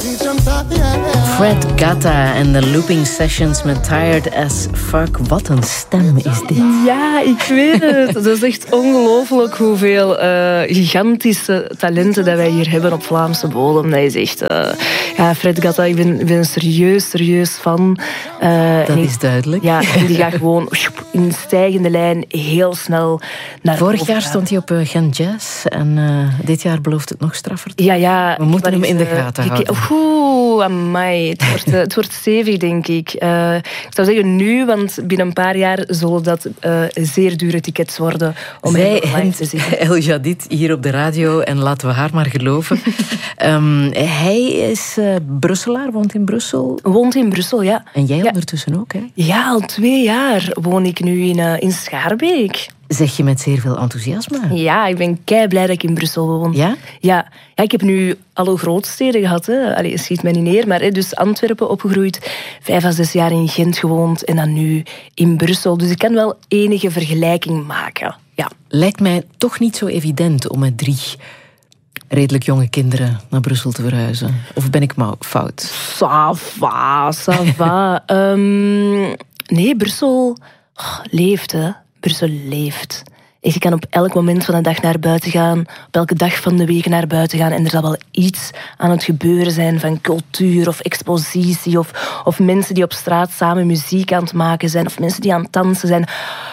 Fred Gatta en de Looping Sessions met Tired as Fuck. Wat een stem is dit. Ja, ik weet het. Dat is echt ongelooflijk hoeveel gigantische talenten dat wij hier hebben op Vlaamse bodem. Dat is echt... Fred Gatta, ik ben serieus fan. Dat is duidelijk. Ja, en die gaat gewoon in een stijgende lijn heel snel naar Vorig jaar stond hij op Gent Jazz en dit jaar belooft het nog straffer. Ja. We moeten hem in de gaten houden. Oeh, amai. Het wordt stevig, denk ik. Ik zou zeggen nu, want binnen een paar jaar zullen dat zeer dure tickets worden om hem live te zien. El Jadid hier op de radio en laten we haar maar geloven. Hij is Brusselaar, woont in Brussel. Woont in Brussel, ja. En jij ondertussen ook, hè? Ja, al 2 jaar woon ik nu in Schaarbeek. Zeg je met zeer veel enthousiasme. Ja, ik ben kei blij dat ik in Brussel woon. Ja? Ja, ik heb nu alle grootsteden gehad. Hè. Allee, schiet mij niet neer, maar dus Antwerpen opgegroeid, 5 à 6 jaar in Gent gewoond en dan nu in Brussel. Dus ik kan wel enige vergelijking maken. Ja. Lijkt mij toch niet zo evident om met 3 redelijk jonge kinderen naar Brussel te verhuizen. Of ben ik fout? Ça va. Nee, Brussel leeft, hè. Brussel leeft. Je kan op elk moment van de dag naar buiten gaan, op elke dag van de week naar buiten gaan en er zal wel iets aan het gebeuren zijn van cultuur of expositie of mensen die op straat samen muziek aan het maken zijn of mensen die aan het dansen zijn.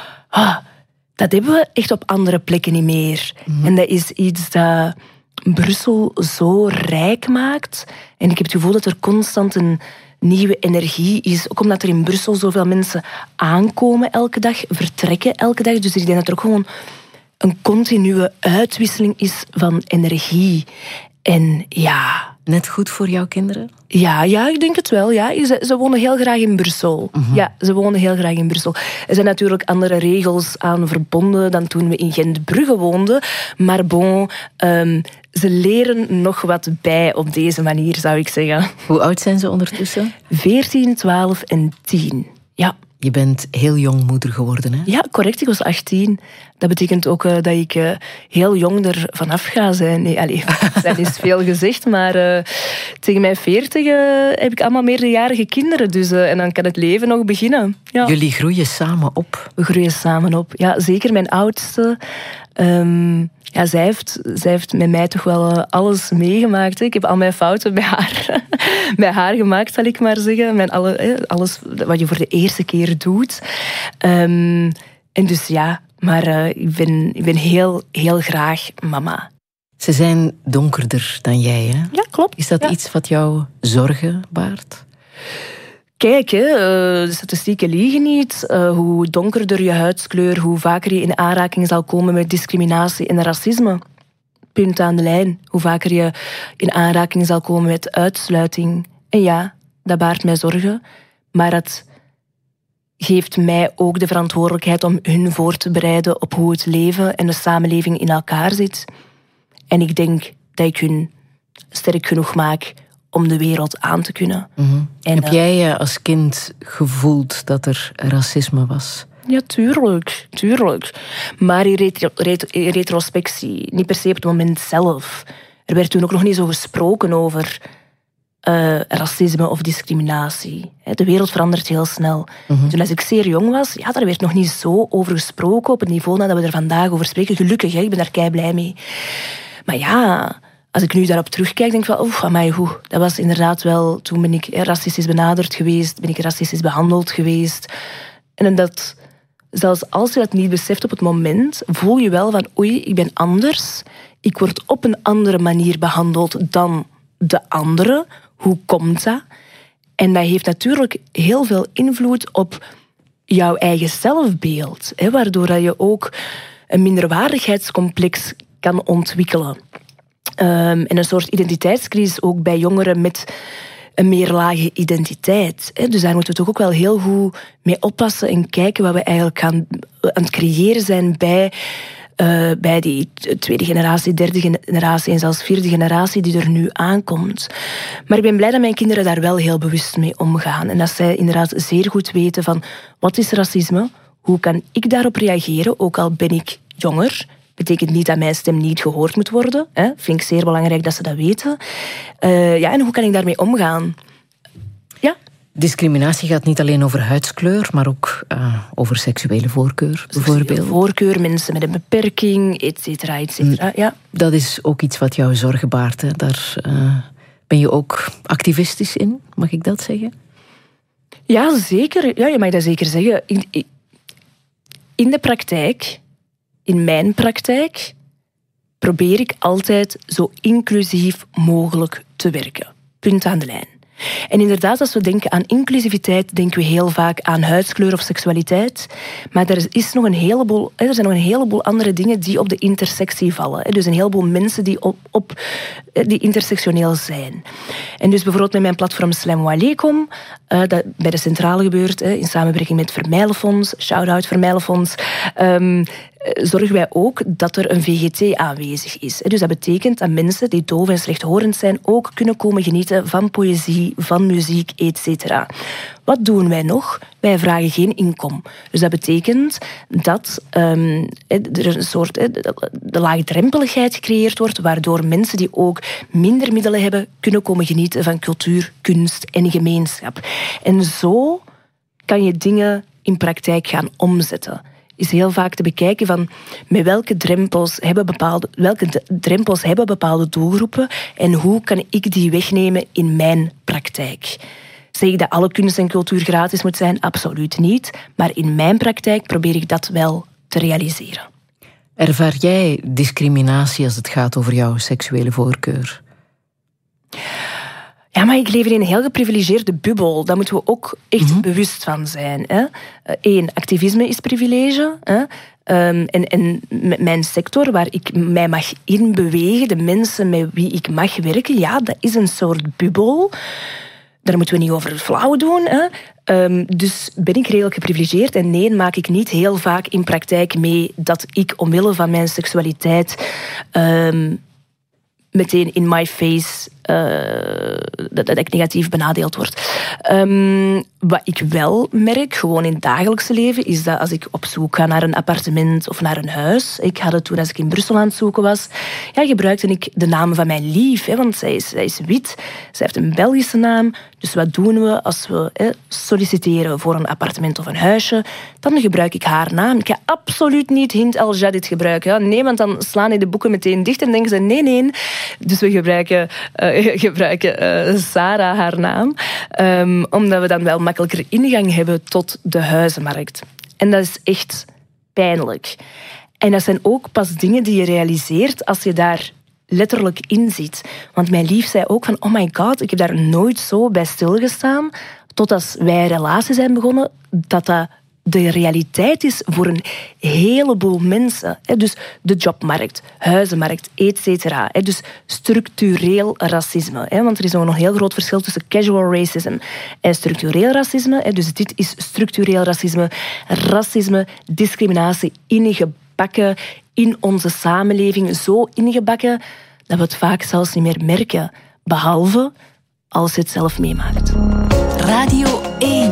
Dat hebben we echt op andere plekken niet meer. Mm-hmm. En dat is iets dat Brussel zo rijk maakt. En ik heb het gevoel dat er constant een nieuwe energie is. Ook omdat er in Brussel zoveel mensen aankomen elke dag, vertrekken elke dag. Dus ik denk dat er ook gewoon een continue uitwisseling is van energie. En ja... Net goed voor jouw kinderen? Ja, ik denk het wel. Ja. Ze wonen heel graag in Brussel. Mm-hmm. Ja, ze wonen heel graag in Brussel. Er zijn natuurlijk andere regels aan verbonden dan toen we in Gent-Brugge woonden. Maar bon... ze leren nog wat bij op deze manier, zou ik zeggen. Hoe oud zijn ze ondertussen? 14, 12 en 10. Ja. Je bent heel jong moeder geworden, hè? Ja, correct. Ik was 18. Dat betekent ook dat ik heel jong er vanaf ga zijn. Nee, dat is veel gezegd, maar tegen mijn 40 heb ik allemaal meerderjarige kinderen. Dus, en dan kan het leven nog beginnen. Ja. Jullie groeien samen op? We groeien samen op. Ja, zeker mijn oudste... zij heeft met mij toch wel alles meegemaakt. Hè. Ik heb al mijn fouten bij haar gemaakt, zal ik maar zeggen. Alles wat je voor de eerste keer doet. En dus ja, maar ik ben heel, heel graag mama. Ze zijn donkerder dan jij, hè? Ja, klopt. Is dat iets wat jou zorgen baart? Kijk, de statistieken liegen niet. Hoe donkerder je huidskleur, hoe vaker je in aanraking zal komen met discriminatie en racisme. Punt aan de lijn. Hoe vaker je in aanraking zal komen met uitsluiting. En ja, dat baart mij zorgen. Maar het geeft mij ook de verantwoordelijkheid om hun voor te bereiden op hoe het leven en de samenleving in elkaar zit. En ik denk dat ik hun sterk genoeg maak om de wereld aan te kunnen. Mm-hmm. En, heb jij als kind gevoeld dat er racisme was? Ja, tuurlijk. Maar in retrospectie, niet per se op het moment zelf. Er werd toen ook nog niet zo gesproken over racisme of discriminatie. De wereld verandert heel snel. Mm-hmm. Toen als ik zeer jong was, daar werd nog niet zo over gesproken op het niveau dat we er vandaag over spreken. Gelukkig, ik ben daar kei blij mee. Maar ja... Als ik nu daarop terugkijk, denk ik wel, amai, dat was inderdaad wel... Toen ben ik racistisch benaderd geweest, ben ik racistisch behandeld geweest. En dat, zelfs als je dat niet beseft op het moment, voel je wel van, oei, ik ben anders. Ik word op een andere manier behandeld dan de andere. Hoe komt dat? En dat heeft natuurlijk heel veel invloed op jouw eigen zelfbeeld. Waardoor dat je ook een minderwaardigheidscomplex kan ontwikkelen. En een soort identiteitscrisis ook bij jongeren met een meerlage identiteit. Dus daar moeten we toch ook wel heel goed mee oppassen en kijken wat we eigenlijk aan het creëren zijn bij die tweede generatie, derde generatie en zelfs vierde generatie die er nu aankomt. Maar ik ben blij dat mijn kinderen daar wel heel bewust mee omgaan. En dat zij inderdaad zeer goed weten van wat is racisme, hoe kan ik daarop reageren, ook al ben ik jonger, Betekent niet dat mijn stem niet gehoord moet worden. Hè? Vind ik zeer belangrijk dat ze dat weten. En hoe kan ik daarmee omgaan? Ja. Discriminatie gaat niet alleen over huidskleur, maar ook over seksuele voorkeur, bijvoorbeeld. Voorkeur, mensen met een beperking, et cetera, et cetera. Ja. Dat is ook iets wat jou zorgen baart. Hè? Daar ben je ook activistisch in, mag ik dat zeggen? Ja, zeker. Ja, je mag dat zeker zeggen. In de praktijk, in mijn praktijk, probeer ik altijd zo inclusief mogelijk te werken. Punt aan de lijn. En inderdaad, als we denken aan inclusiviteit, denken we heel vaak aan huidskleur of seksualiteit. Maar er zijn nog een heleboel andere dingen die op de intersectie vallen. Dus een heleboel mensen die intersectioneel zijn. En dus bijvoorbeeld met mijn platform Salam Aleikum, dat bij de Centrale gebeurt, in samenwerking met Vermijlenfonds, shout-out Vermijlenfonds, zorgen wij ook dat er een VGT aanwezig is. Dus dat betekent dat mensen die doof en slechthorend zijn ook kunnen komen genieten van poëzie, van muziek, etc. Wat doen wij nog? Wij vragen geen inkom. Dus dat betekent dat er een soort de laagdrempeligheid gecreëerd wordt, waardoor mensen die ook minder middelen hebben, kunnen komen genieten van cultuur, kunst en gemeenschap. En zo kan je dingen in praktijk gaan omzetten. Is heel vaak te bekijken van met welke drempels hebben bepaalde doelgroepen en hoe kan ik die wegnemen in mijn praktijk. Zeg ik dat alle kunst en cultuur gratis moet zijn? Absoluut niet. Maar in mijn praktijk probeer ik dat wel te realiseren. Ervaar jij discriminatie als het gaat over jouw seksuele voorkeur? Ja, maar ik leef in een heel geprivilegeerde bubbel. Daar moeten we ook echt bewust van zijn. Hè? 1, activisme is privilege. Hè? En mijn sector, waar ik mij mag inbewegen, de mensen met wie ik mag werken, ja, dat is een soort bubbel. Daar moeten we niet over flauw doen. Hè? Dus ben ik redelijk geprivilegeerd. En nee, maak ik niet heel vaak in praktijk mee dat ik omwille van mijn seksualiteit meteen in my face dat ik negatief benadeeld word. Wat ik wel merk, gewoon in het dagelijkse leven, is dat als ik op zoek ga naar een appartement of naar een huis, ik had het toen als ik in Brussel aan het zoeken was, gebruikte ik de naam van mijn lief, want zij is wit, zij heeft een Belgische naam, dus wat doen we als we solliciteren voor een appartement of een huisje? Dan gebruik ik haar naam. Ik ga absoluut niet Hind El Jadid gebruiken. Ja? Nee, want dan slaan die de boeken meteen dicht en denken ze nee. Dus we gebruiken Sarah haar naam, omdat we dan wel makkelijker ingang hebben tot de huizenmarkt. En dat is echt pijnlijk. En dat zijn ook pas dingen die je realiseert als je daar letterlijk in zit. Want mijn lief zei ook van, oh my god, ik heb daar nooit zo bij stilgestaan, tot als wij een relatie zijn begonnen, dat de realiteit is voor een heleboel mensen. Dus de jobmarkt, huizenmarkt, et cetera. Dus structureel racisme. Want er is nog een heel groot verschil tussen casual racism en structureel racisme. Dus dit is structureel racisme. Racisme, discriminatie ingebakken in onze samenleving. Zo ingebakken dat we het vaak zelfs niet meer merken. Behalve als je het zelf meemaakt. Radio 1.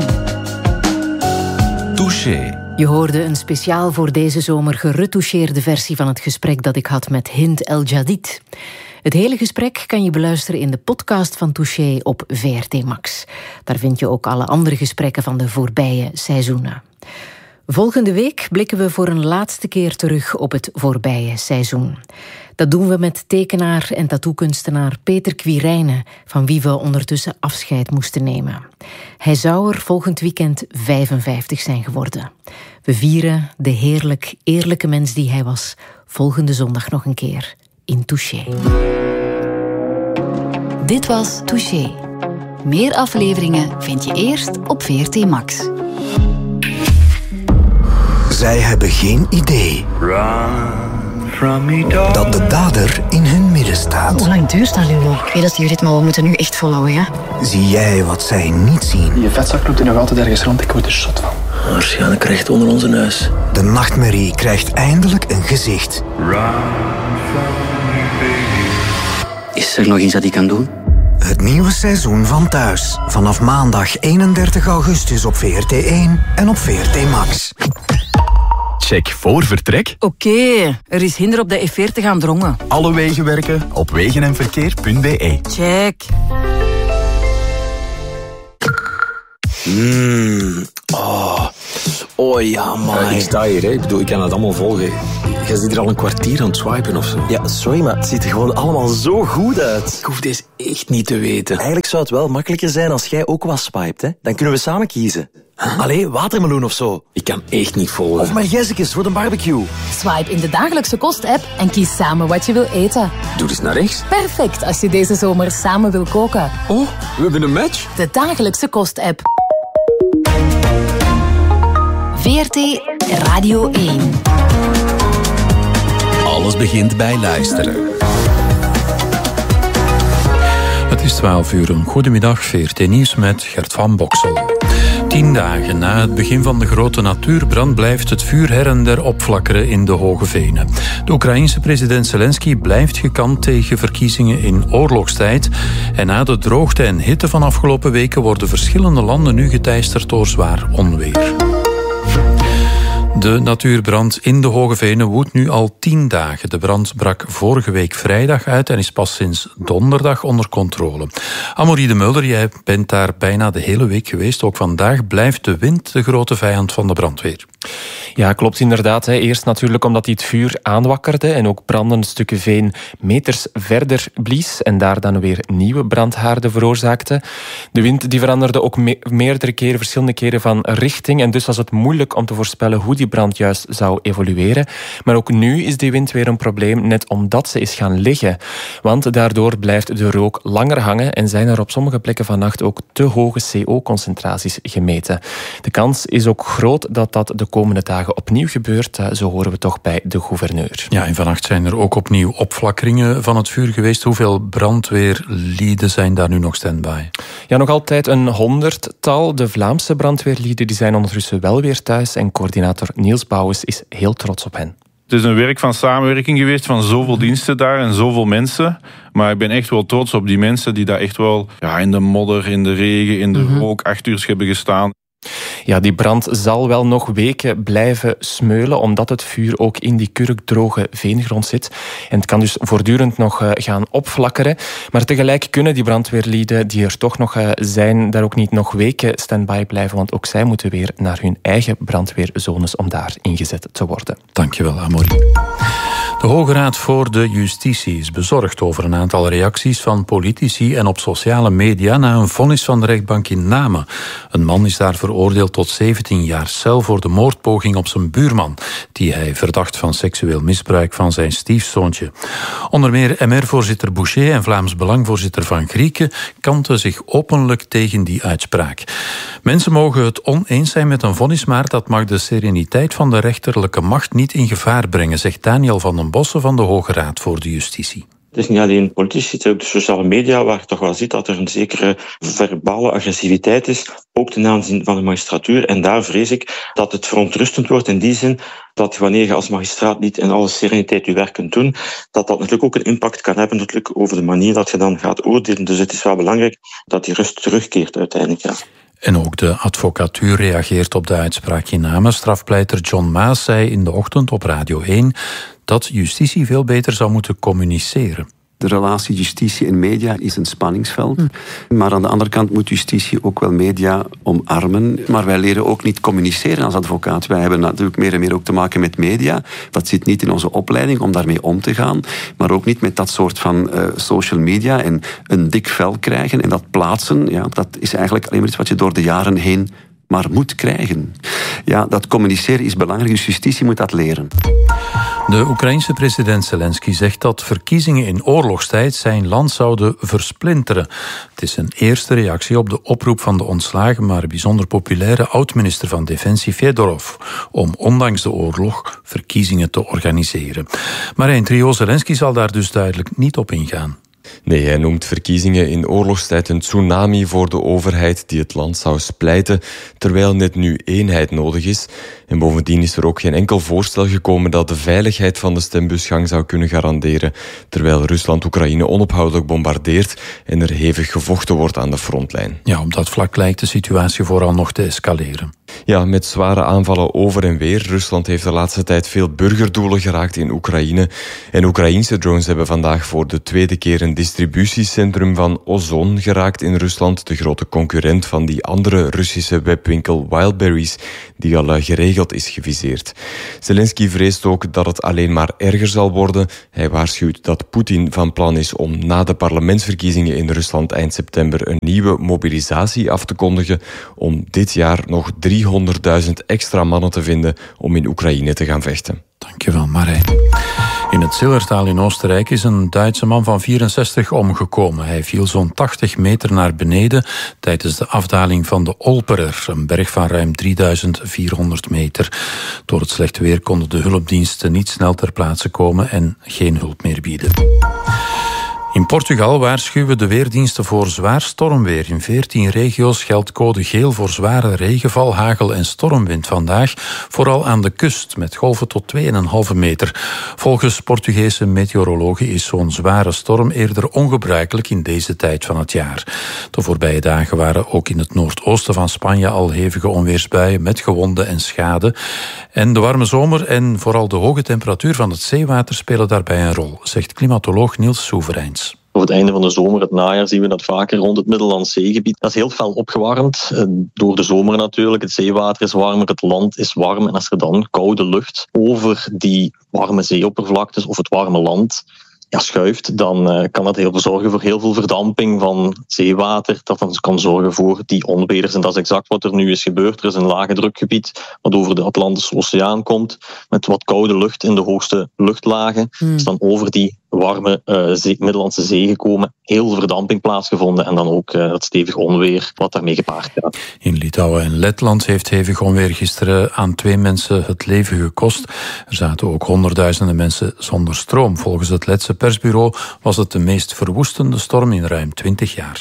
Touché. Je hoorde een speciaal voor deze zomer geretoucheerde versie van het gesprek dat ik had met Hind El Jadid. Het hele gesprek kan je beluisteren in de podcast van Touché op VRT Max. Daar vind je ook alle andere gesprekken van de voorbije seizoenen. Volgende week blikken we voor een laatste keer terug op het voorbije seizoen. Dat doen we met tekenaar en tattoo-kunstenaar Peter Quirijnen, van wie we ondertussen afscheid moesten nemen. Hij zou er volgend weekend 55 zijn geworden. We vieren de heerlijk eerlijke mens die hij was volgende zondag nog een keer in Touché. Dit was Touché. Meer afleveringen vind je eerst op VRT Max. Zij hebben geen idee dat de dader in hun midden staat. Hoe lang duurt dat nu nog? Ik weet dat die rit, maar we moeten nu echt volhouden, ja? Zie jij wat zij niet zien? Je vetzak loopt er nog altijd ergens rond, ik word er zot van. Waarschijnlijk recht onder onze neus. De nachtmerrie krijgt eindelijk een gezicht. Is er nog iets dat ik kan doen? Het nieuwe seizoen van Thuis. Vanaf maandag 31 augustus op VRT1 en op VRT Max. Check voor vertrek. Oké, er is hinder op de E40 aan Drongen. Alle wegen werken op wegenenverkeer.be. Check. Oh ja, man. Ik sta hier, hè. Ik kan het allemaal volgen. Je zit er al een kwartier aan het swipen of zo. Ja, sorry, maar het ziet er gewoon allemaal zo goed uit. Ik hoef deze echt niet te weten. Eigenlijk zou het wel makkelijker zijn als jij ook wat swipet, hè. Dan kunnen we samen kiezen. Allee, watermeloen of zo. Ik kan echt niet volgen. Of margezekes voor de barbecue. Swipe in de dagelijkse kost-app en kies samen wat je wil eten. Doe eens naar rechts. Perfect als je deze zomer samen wil koken. Oh, we hebben een match. De dagelijkse kost-app. VRT Radio 1. Alles begint bij luisteren. Het is 12 uur. Goedemiddag, VRT Nieuws met Gert van Boksel. 10 dagen na het begin van de grote natuurbrand blijft het vuur her en der opflakkeren in de Hoge Venen. De Oekraïense president Zelensky blijft gekant tegen verkiezingen in oorlogstijd. En na de droogte en hitte van afgelopen weken worden verschillende landen nu geteisterd door zwaar onweer. De natuurbrand in de Hoge Venen woedt nu al 10 dagen. De brand brak vorige week vrijdag uit en is pas sinds donderdag onder controle. Amorie de Mulder, jij bent daar bijna de hele week geweest. Ook vandaag blijft de wind de grote vijand van de brandweer. Ja, klopt inderdaad. Eerst natuurlijk omdat hij het vuur aanwakkerde en ook brandende stukken veen meters verder blies en daar dan weer nieuwe brandhaarden veroorzaakte. De wind die veranderde ook verschillende keren van richting en dus was het moeilijk om te voorspellen hoe die brand juist zou evolueren. Maar ook nu is die wind weer een probleem, net omdat ze is gaan liggen. Want daardoor blijft de rook langer hangen en zijn er op sommige plekken vannacht ook te hoge CO-concentraties gemeten. De kans is ook groot dat dat de komende dagen opnieuw gebeurt, zo horen we toch bij de gouverneur. Ja, en vannacht zijn er ook opnieuw opflakkeringen van het vuur geweest. Hoeveel brandweerlieden zijn daar nu nog standby? Ja, nog altijd een 100-tal. De Vlaamse brandweerlieden die zijn ondertussen wel weer thuis en coördinator Niels Bouwens is heel trots op hen. Het is een werk van samenwerking geweest van zoveel diensten daar en zoveel mensen. Maar ik ben echt wel trots op die mensen die daar echt wel in de modder, in de regen, in de rook 8 uur hebben gestaan. Ja, die brand zal wel nog weken blijven smeulen, omdat het vuur ook in die kurkdroge veengrond zit. En het kan dus voortdurend nog gaan opflakkeren. Maar tegelijk kunnen die brandweerlieden die er toch nog zijn, daar ook niet nog weken standby blijven, want ook zij moeten weer naar hun eigen brandweerzones om daar ingezet te worden. Dankjewel, Amorie. De Hoge Raad voor de Justitie is bezorgd over een aantal reacties van politici en op sociale media na een vonnis van de rechtbank in Namen. Een man is daar veroordeeld tot 17 jaar cel voor de moordpoging op zijn buurman, die hij verdacht van seksueel misbruik van zijn stiefzoontje. Onder meer MR-voorzitter Boucher en Vlaams Belang-voorzitter Van Grieken kanten zich openlijk tegen die uitspraak. Mensen mogen het oneens zijn met een vonnis, maar dat mag de sereniteit van de rechterlijke macht niet in gevaar brengen, zegt Daniel van den Bossen van de Hoge Raad voor de Justitie. Het is niet alleen politici, het is ook de sociale media waar je toch wel ziet dat er een zekere verbale agressiviteit is, ook ten aanzien van de magistratuur. En daar vrees ik dat het verontrustend wordt in die zin dat wanneer je als magistraat niet in alle sereniteit je werk kunt doen, dat natuurlijk ook een impact kan hebben natuurlijk over de manier dat je dan gaat oordelen. Dus het is wel belangrijk dat die rust terugkeert uiteindelijk. Ja. En ook de advocatuur reageert op de uitspraak in Namen. Strafpleiter John Maas zei in de ochtend op Radio 1 dat justitie veel beter zou moeten communiceren. De relatie justitie en media is een spanningsveld. Maar aan de andere kant moet justitie ook wel media omarmen. Maar wij leren ook niet communiceren als advocaat. Wij hebben natuurlijk meer en meer ook te maken met media. Dat zit niet in onze opleiding om daarmee om te gaan. Maar ook niet met dat soort van social media en een dik vel krijgen. En dat plaatsen, ja, dat is eigenlijk alleen maar iets wat je door de jaren heen maar moet krijgen. Ja, dat communiceren is belangrijk, dus justitie moet dat leren. De Oekraïense president Zelensky zegt dat verkiezingen in oorlogstijd zijn land zouden versplinteren. Het is een eerste reactie op de oproep van de ontslagen, maar bijzonder populaire oud-minister van Defensie Fedorov om ondanks de oorlog verkiezingen te organiseren. Maar een trio Zelensky zal daar dus duidelijk niet op ingaan. Nee, hij noemt verkiezingen in oorlogstijd een tsunami voor de overheid die het land zou splijten, terwijl net nu eenheid nodig is. En bovendien is er ook geen enkel voorstel gekomen dat de veiligheid van de stembusgang zou kunnen garanderen, terwijl Rusland Oekraïne onophoudelijk bombardeert en er hevig gevochten wordt aan de frontlijn. Ja, op dat vlak lijkt de situatie vooral nog te escaleren. Ja, met zware aanvallen over en weer. Rusland heeft de laatste tijd veel burgerdoelen geraakt in Oekraïne. En Oekraïense drones hebben vandaag voor de tweede keer een distributiecentrum van Ozon geraakt in Rusland. De grote concurrent van die andere Russische webwinkel Wildberries, die al geregeld is geviseerd. Zelensky vreest ook dat het alleen maar erger zal worden. Hij waarschuwt dat Poetin van plan is om na de parlementsverkiezingen in Rusland eind september een nieuwe mobilisatie af te kondigen om dit jaar nog 300.000 extra mannen te vinden om in Oekraïne te gaan vechten. Dankjewel, Marijn. In het Zillertaal in Oostenrijk is een Duitse man van 64 omgekomen. Hij viel zo'n 80 meter naar beneden tijdens de afdaling van de Olperer, een berg van ruim 3400 meter. Door het slechte weer konden de hulpdiensten niet snel ter plaatse komen en geen hulp meer bieden. In Portugal waarschuwen de weerdiensten voor zwaar stormweer. In 14 regio's geldt code geel voor zware regenval, hagel en stormwind vandaag. Vooral aan de kust, met golven tot 2,5 meter. Volgens Portugese meteorologen is zo'n zware storm eerder ongebruikelijk in deze tijd van het jaar. De voorbije dagen waren ook in het noordoosten van Spanje al hevige onweersbuien met gewonden en schade. En de warme zomer en vooral de hoge temperatuur van het zeewater spelen daarbij een rol, zegt klimatoloog Niels Soevereins. Op het einde van de zomer, het najaar, zien we dat vaker rond het Middellandse Zeegebied. Dat is heel fel opgewarmd. Door de zomer natuurlijk. Het zeewater is warmer, het land is warm. En als er dan koude lucht over die warme zeeoppervlaktes of het warme land schuift, dan kan dat zorgen voor heel veel verdamping van het zeewater. Dat dan kan zorgen voor die onweders. En dat is exact wat er nu is gebeurd. Er is een lage drukgebied wat over de Atlantische Oceaan komt, met wat koude lucht in de hoogste luchtlagen. Is dan over die warme Middellandse Zee gekomen. Heel veel verdamping plaatsgevonden en dan ook het stevig onweer wat daarmee gepaard gaat. In Litouwen en Letland heeft hevig onweer gisteren aan 2 mensen het leven gekost. Er zaten ook honderdduizenden mensen zonder stroom. Volgens het Letse persbureau was het de meest verwoestende storm in ruim 20 jaar.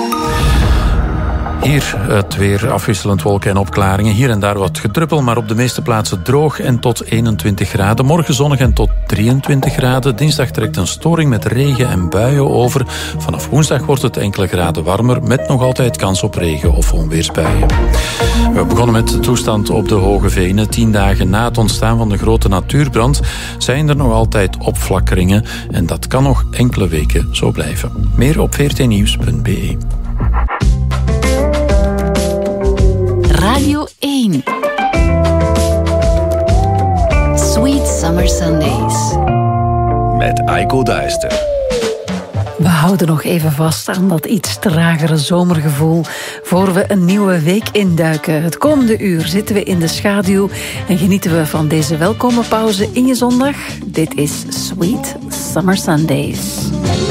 Hier het weer, afwisselend wolken en opklaringen. Hier en daar wat gedruppel, maar op de meeste plaatsen droog en tot 21 graden. Morgen zonnig en tot 23 graden. Dinsdag trekt een storing met regen en buien over. Vanaf woensdag wordt het enkele graden warmer, met nog altijd kans op regen of onweersbuien. We begonnen met de toestand op de Hoge Venen. 10 dagen na het ontstaan van de grote natuurbrand zijn er nog altijd opflakkeringen. En dat kan nog enkele weken zo blijven. Meer op vrtnieuws.be. Radio 1. Sweet Summer Sundays. Met Aiko Duister. We houden nog even vast aan dat iets tragere zomergevoel voor we een nieuwe week induiken. Het komende uur zitten we in de schaduw en genieten we van deze welkome pauze in je zondag. Dit is Sweet Summer Sundays.